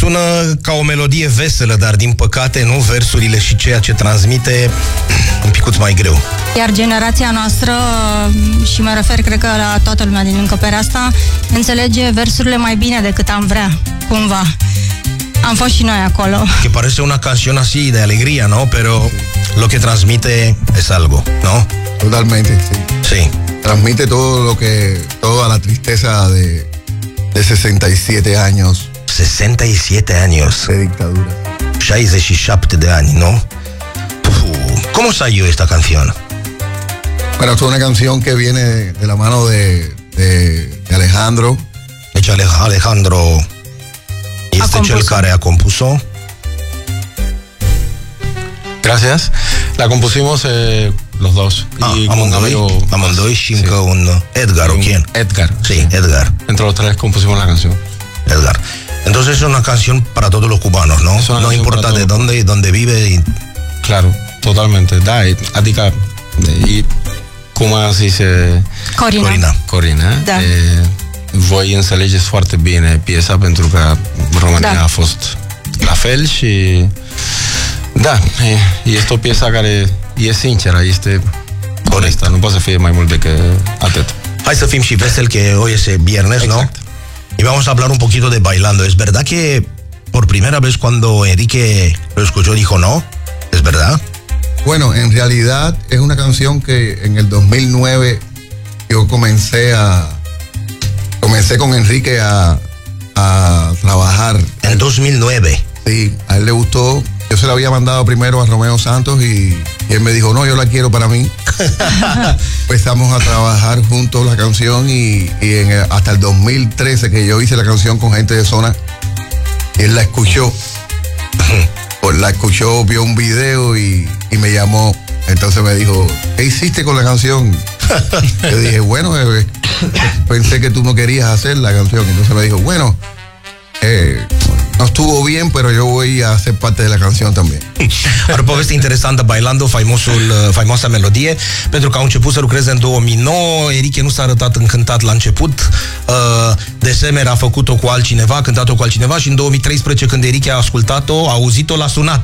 sună ca o melodie veselă, dar din păcate, nu, versurile și ceea ce transmite un picuț mai greu. Iar generația noastră, și mă refer, cred că la toată lumea din încăperea asta, înțelege versurile mai bine decât am vrea, cumva. Am fost și noi acolo. Que parece una canción así de alegría, ¿no? Pero lo que transmite es algo, ¿no? Totalmente, sí. Sí. Transmite toda la tristeza de 67 años. 67 años. De dictadura. 67 de ani, ¿no? ¿Cómo salió esta canción? Bueno, esto es una canción que viene de la mano de Alejandro. Deci Alejandro este cel care a compus-o. Gracias. La compusimos los dos. Amândoi și încă un Edgar, ¿o quién? Edgar. Sí, Edgar. Entre los tres compusimos la canción. Edgar. Entonces es una canción para todos los cubanos, ¿no? No importa de dónde vive. Claro, totalmente. Da, adică cum a zis Corina. Da. Voi înțelegeți foarte bine piesa pentru că România a fost la fel și da, este o piesă care e sinceră, este corectă, nu poate să fie mai mult decât atât. Hai să fim și veseli que hoy es viernes, exact. ¿No? Y vamos a hablar un poquito de bailando. ¿Es verdad que por primera vez cuando Enrique lo escuchó dijo no? ¿Es verdad? Bueno, en realidad es una canción que en el 2009 yo comencé con Enrique a trabajar. ¿En 2009? Sí, a él le gustó. Yo se la había mandado primero a Romeo Santos y él me dijo, no, yo la quiero para mí. Empezamos a trabajar juntos la canción y hasta el 2013 que yo hice la canción con gente de zona, él la escuchó. Pues la escuchó, vio un video y me llamó. Entonces me dijo, ¿qué hiciste con la canción? Yo dije, bueno, pensé que tú no querías hacer la canción. Entonces me dijo, bueno, no estuvo bien, pero yo voy a ser parte de la canción también. Are o poveste interesantă, Bailando, faimoasa melodie, pentru că au început să lucreze în 2009, Enrique nu s-a arătat încântat la început, Desemer a făcut-o cu altcineva, a cântat-o cu altcineva și în 2013, când Enrique a ascultat-o, a auzit-o, l-a sunat.